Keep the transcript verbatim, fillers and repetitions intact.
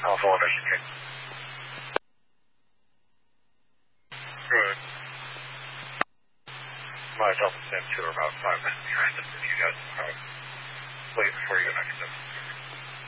Alpha one, Mission King. Good. Myself and Sam two are about five minutes behind us if you guys are waiting for you next time.